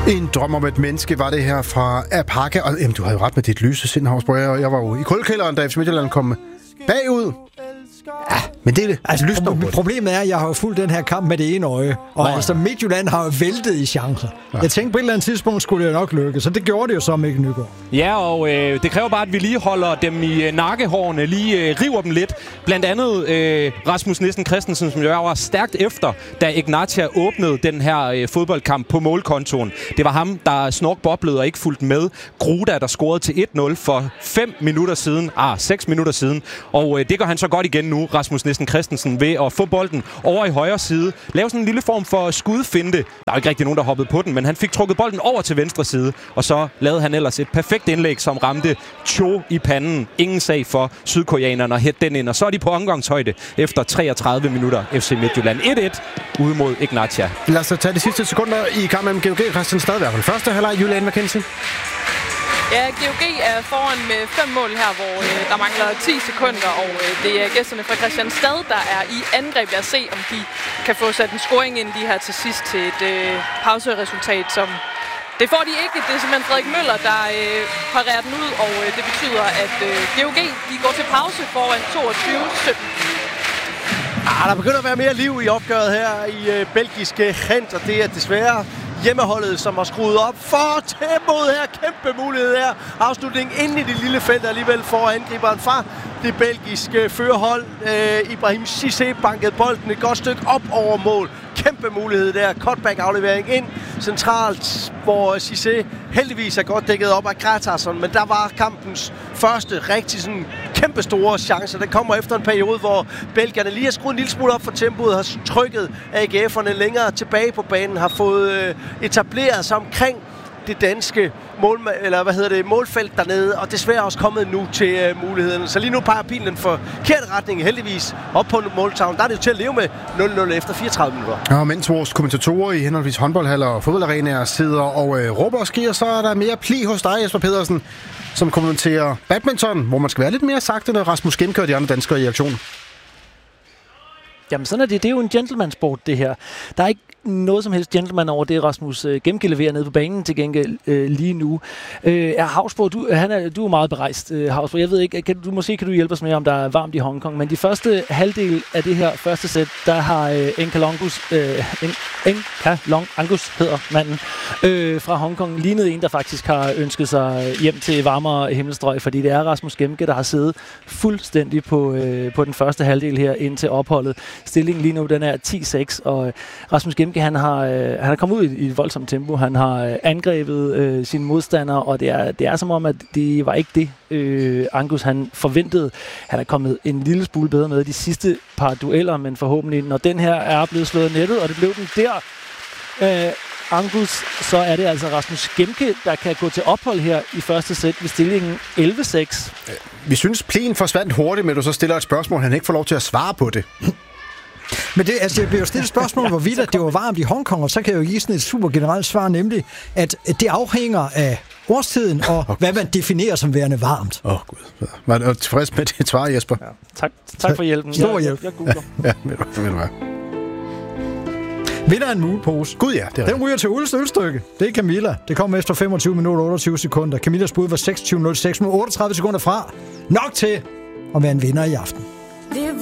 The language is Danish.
En drøm om et menneske var det her fra Apaka. Og jamen, du havde jo ret med dit lyse sind, Havsbro. Jeg var jo i kulkælderen, da FC Midtjylland kom bagud. Ja, men det er det. Altså, problemet er, at jeg har jo fulgt den her kamp med det ene øje. Og altså, Midtjylland har jo væltet i chancer. Ja. Jeg tænkte, på et eller andet tidspunkt skulle det jo nok lykke. Så det gjorde det jo så med Nygaard. Ja, og det kræver bare, at vi lige holder dem i nakkehårene. Lige river dem lidt. Blandt andet Rasmus Nissen Christensen, som jo var stærkt efter, da Ignatia åbnede den her fodboldkamp på målkontoen. Det var ham, der snorkboblede og ikke fulgte med. Gruda, der scorede til 1-0 for 6 minutter siden. Og det gør han så godt igen nu, Rasmus Nissen Christensen, ved at få bolden over i højre side. Lave sådan en lille form for skudfinte. Der er jo ikke rigtig nogen, der hoppede på den, men han fik trukket bolden over til venstre side. Og så lavede han ellers et perfekt indlæg, som ramte Cho i panden. Ingen sag for sydkoreanerne at hætte den ind. Og så er de på omgangshøjde efter 33 minutter. FC Midtjylland 1-1 ude mod Ignatia. Lad os tage de sidste sekunder i kampen mellem GOG og Christian Stadværk. Den første halvleg, Julian McKenzie. Ja, GOG er foran med 5 mål her, hvor der mangler 10 sekunder, og det er gæsterne fra Christianstad, der er i angreb. Lad os se, om de kan få sat en scoring ind lige her til sidst til et pauseresultat, som det får de ikke. Det er simpelthen Frederik Møller, der parerer den ud, og det betyder, at GOG de går til pause foran 22-17. Der begynder at være mere liv i opgøret her i belgiske Gent, og det er desværre hjemmeholdet, som har skruet op for tempoet her. Kæmpe mulighed her. Afslutning inde i det lille felt alligevel for angriberen fra det belgiske førerhold. Ibrahim Cissé bankede bolden et godt stykke op over mål. Kæmpe mulighed der. Cutback-aflevering ind centralt, hvor Cissé heldigvis er godt dækket op af Gratarsson. Men der var kampens første rigtig sådan kæmpe store chance. Den kommer efter en periode, hvor belgierne lige har skruet en lille smule op for tempoet, har trykket AGF'erne længere tilbage på banen, har fået etableret sig omkring det danske målfelt dernede, og desværre også kommet nu til muligheden. Så lige nu peger pilen den forkerte retning, heldigvis op på måltavlen. Der er det jo til at leve med 0-0 efter 34 minutter. Og mens vores kommentatorer i henholdsvis håndboldhaller og fodboldarenaer sidder og råber og sker, så er der mere pli hos dig, Jesper Pedersen, som kommenterer badminton, hvor man skal være lidt mere sagte, når Rasmus Gemke og de andre danskere i aktion. Jamen sådan er det. Det er jo en gentleman-sport, det her. Der er ikke noget som helst gentleman over det, Rasmus Gemke leverer nede på banen til gengæld lige nu. Havsbro, du er meget berejst, Havsbro. Jeg ved ikke, kan du hjælpe os med, om der er varmt i Hongkong, men de første halvdel af det her første sæt, der har Enkalong Angus hedder manden, fra Hongkong, lignet en, der faktisk har ønsket sig hjem til varmere himmelstrøg, fordi det er Rasmus Gemke, der har siddet fuldstændig på den første halvdel her ind til opholdet. Stillingen lige nu, den er 10-6, og Rasmus Gemke, han har kommet ud i et voldsomt tempo. Han har angrebet sine modstandere, og det er som om, at det var ikke det, Angus han forventede. Han er kommet en lille smule bedre med de sidste par dueller, men forhåbentlig, når den her er blevet slået nettet, og det blev den der, Angus, så er det altså Rasmus Gemke, der kan gå til ophold her i første sæt ved stillingen 11-6. Vi synes, plen forsvandt hurtigt, men du så stiller et spørgsmål, han ikke får lov til at svare på det. Men det bliver jo stillet spørgsmål, hvorvidt at det var varmt i Hongkong, og så kan jeg jo give sådan et super generelt svar, nemlig, at det afhænger af årstiden, og hvad man definerer som værende varmt. Gud. Var du tilfreds med det svar, Jesper? Ja. Tak for hjælpen. Stor hjælp. Jeg googler. Ja, ved du hvad? Vinder en mulepose. Gud ja, det er den ryger til Ulles ølstykke. Det er Camilla. Det kommer efter 25 minutter og 28 sekunder. Camillas bud var 26.06, nu 38 sekunder fra. Nok til at være en vinder i aften.